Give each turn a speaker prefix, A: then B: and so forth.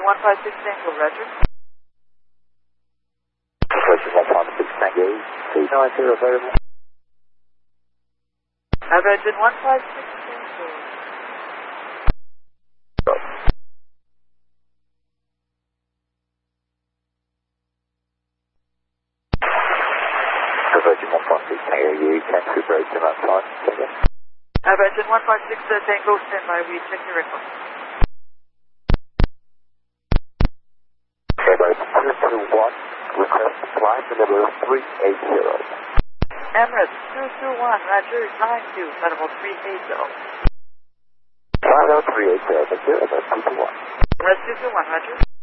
A: 156 Tango, Roger.
B: Virgin 156 Tango, please know if you're available.
A: Virgin 156 Tango.
B: Virgin 156 Tango, you can super 8 on time.
A: Virgin 156 Tango, standby. We check your record.
B: Emirates 221, request flight number 380.
A: Emirates 221, Roger, 92, Flight 380.
B: Flight 380, thank you, Emirates 221.
A: Emirates 221, Roger.